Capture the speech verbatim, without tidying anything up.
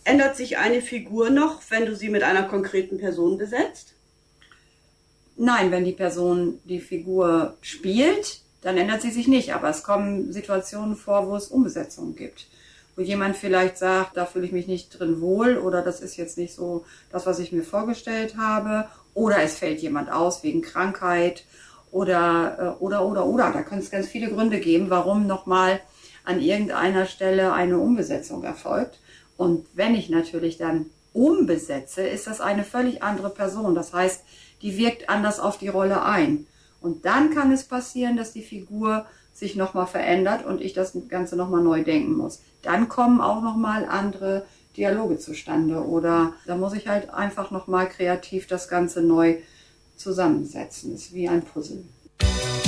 Ändert sich eine Figur noch, wenn du sie mit einer konkreten Person besetzt? Nein, wenn die Person die Figur spielt, dann ändert sie sich nicht. Aber es kommen Situationen vor, wo es Umbesetzungen gibt. Wo jemand vielleicht sagt, da fühle ich mich nicht drin wohl oder das ist jetzt nicht so das, was ich mir vorgestellt habe. Oder es fällt jemand aus wegen Krankheit oder, oder, oder, oder. Da können es ganz viele Gründe geben, warum nochmal an irgendeiner Stelle eine Umbesetzung erfolgt. Und wenn ich natürlich dann umbesetze, ist das eine völlig andere Person. Das heißt, die wirkt anders auf die Rolle ein. Und dann kann es passieren, dass die Figur sich nochmal verändert und ich das Ganze nochmal neu denken muss. Dann kommen auch nochmal andere Dialoge zustande. Oder da muss ich halt einfach nochmal kreativ das Ganze neu zusammensetzen. Das ist wie ein Puzzle.